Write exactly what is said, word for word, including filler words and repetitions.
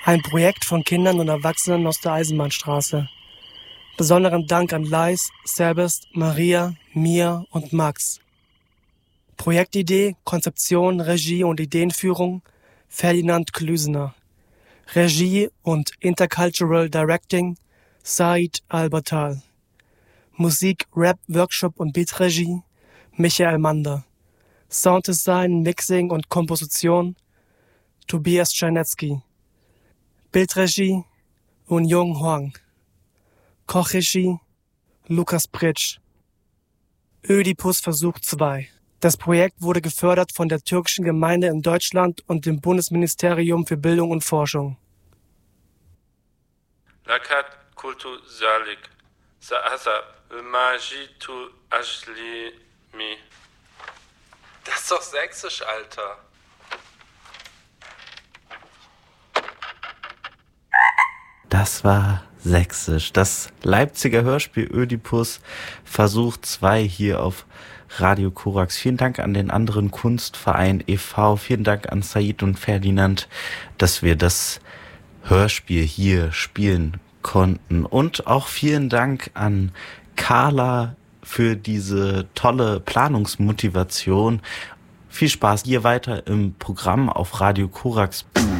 Ein Projekt von Kindern und Erwachsenen aus der Eisenbahnstraße. Besonderen Dank an Leis, Sebest, Maria, Mia und Max. Projektidee, Konzeption, Regie und Ideenführung Ferdinand Klüsener. Regie und Intercultural Directing Said Albertal. Musik, Rap, Workshop und Beatregie Michael Mander. Sounddesign, Mixing und Komposition Tobias Czarnecki. Bildregie Eun-Jung Hwang. Kochregie Lukas Pritsch. Ödipus Versuch zwei. Das Projekt wurde gefördert von der türkischen Gemeinde in Deutschland und dem Bundesministerium für Bildung und Forschung. Lakat kultu zalik. Sa'asa majitu ajlimi. Das ist doch sächsisch, Alter. Das war sächsisch. Das Leipziger Hörspiel Ödipus Versuch zwei hier auf Radio Korax. Vielen Dank an den anderen Kunstverein e V. Vielen Dank an Said und Ferdinand, dass wir das Hörspiel hier spielen konnten. Und auch vielen Dank an Carla für diese tolle Planungsmotivation. Viel Spaß hier weiter im Programm auf Radio Korax.